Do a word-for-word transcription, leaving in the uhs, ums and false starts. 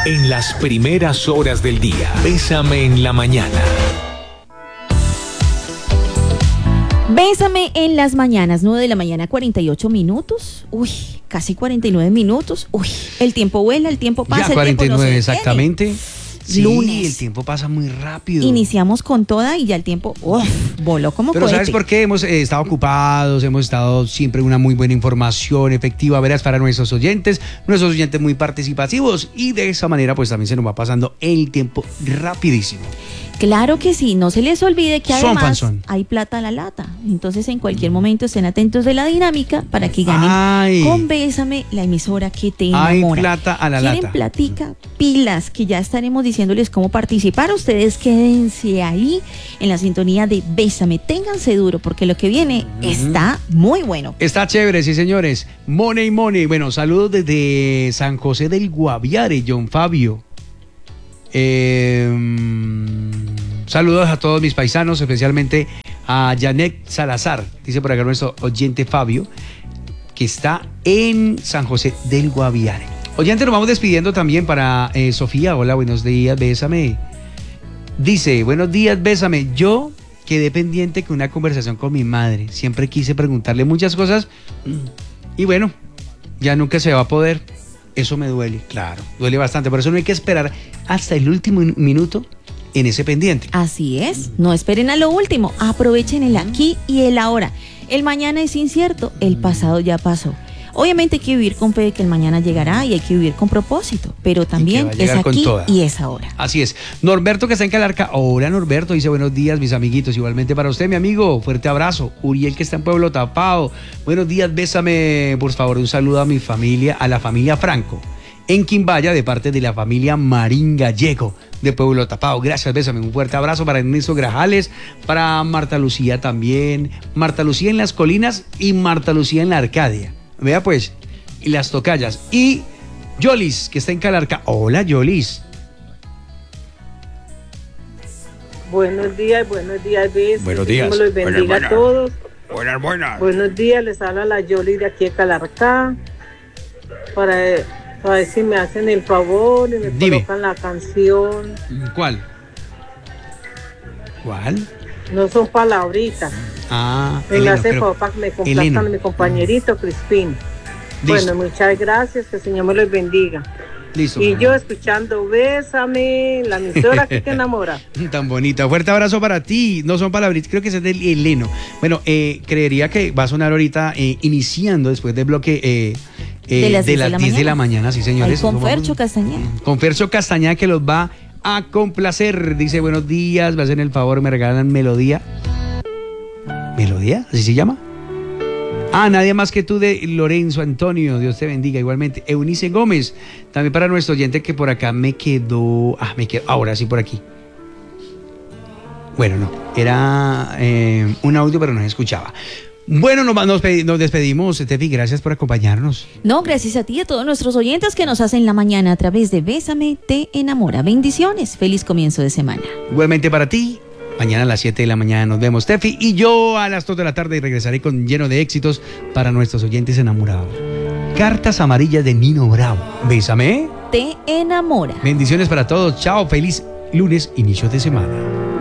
En las primeras horas del día, Bésame en la mañana. Bésame en las mañanas, nueve de la mañana, cuarenta y ocho minutos. Uy, casi cuarenta y nueve minutos. Uy, el tiempo vuela, el tiempo pasa. Ya cuarenta y nueve, el tiempo no se exactamente. detiene. Sí, Lunes. el tiempo pasa muy rápido. Iniciamos con toda y ya el tiempo uf, voló como Pero cohete. ¿sabes por qué? Hemos eh, estado ocupados, hemos estado siempre una muy buena información efectiva, veraz, para nuestros oyentes, nuestros oyentes muy participativos, y de esa manera pues también se nos va pasando el tiempo rapidísimo. Claro que sí, no se les olvide que Son además fanzón. hay plata a la lata. Entonces en cualquier momento estén atentos de la dinámica para que ganen Ay. con Bésame, la emisora que te Hay enamora. plata a la ¿Quieren lata? platica? Pilas, que ya estaremos diciéndoles cómo participar. Ustedes quédense ahí en la sintonía de Bésame. Ténganse duro porque lo que viene uh-huh. está muy bueno. Está chévere, sí señores. Money, money. Bueno, saludos desde San José del Guaviare, John Fabio. Eh, saludos a todos mis paisanos, especialmente a Janet Salazar, dice por acá nuestro oyente Fabio, que está en San José del Guaviare. Oyente, nos vamos despidiendo también para eh, Sofía. Hola, buenos días, bésame. Dice, buenos días, bésame. Yo quedé pendiente con una conversación con mi madre. Siempre quise preguntarle muchas cosas y bueno, ya nunca se va a poder. Eso me duele, claro, duele bastante. Por eso no hay que esperar hasta el último minuto en ese pendiente. Así es, no esperen a lo último, aprovechen el aquí y el ahora. El mañana es incierto, el pasado ya pasó. Obviamente hay que vivir con fe de que el mañana llegará y hay que vivir con propósito, pero también es aquí y es ahora. Así es. Norberto, que está en Calarca. Hola, Norberto, dice buenos días, mis amiguitos. Igualmente para usted, mi amigo, fuerte abrazo. Uriel, que está en Pueblo Tapao. Buenos días, bésame, por favor, un saludo a mi familia, a la familia Franco, en Quimbaya, de parte de la familia Marín Gallego, de Pueblo Tapao. Gracias, bésame, un fuerte abrazo para Ernesto Grajales, para Marta Lucía también, Marta Lucía en las Colinas y Marta Lucía en la Arcadia. Vea pues, y las tocallas. Y Yolis, que está en Calarca. Hola, Yolis. Buenos días, buenos días, besos. Buenos días. Dios los bendiga buenas, a todos. Buenas, buenas. Buenos días, les habla la Yolis de aquí de Calarca. Para, para ver si me hacen el favor y me Dime. colocan la canción. ¿Cuál? ¿Cuál? No son palabritas. Ah, me Eleno, hace favor para que me complazcan a mi compañerito Crispín. Bueno, muchas gracias, que el Señor me los bendiga. Listo. Y yo escuchando Bésame, la emisora que te enamora. Tan bonita. Fuerte abrazo para ti. No son palabritas, creo que es del Eleno. Bueno, eh, creería que va a sonar ahorita, eh, iniciando después del bloque eh, eh, de las, de las de la diez mañana. de la mañana, sí señores. Ay, con Fercho Castañeda. Con Fercho Castañeda, que los va a complacer. Dice buenos días, me hacen el favor, me regalan melodía. ¿Melodía? ¿Así se llama? Ah, nadie más que tú, de Lorenzo Antonio. Dios te bendiga. Igualmente, Eunice Gómez. También para nuestro oyente que por acá me quedó. Ah, me quedó. Ahora sí, por aquí. Bueno, no. Era eh, un audio, pero no se escuchaba. Bueno, nos, nos, nos despedimos, Tefi. Gracias por acompañarnos. No, gracias a ti y a todos nuestros oyentes que nos hacen la mañana a través de Bésame, te enamora. Bendiciones. Feliz comienzo de semana. Igualmente para ti. Mañana a las siete de la mañana nos vemos, Tefi, y yo a las dos de la tarde regresaré con lleno de éxitos para nuestros oyentes enamorados. Cartas amarillas de Nino Bravo. Bésame. Te enamora. Bendiciones para todos. Chao. Feliz lunes, inicio de semana.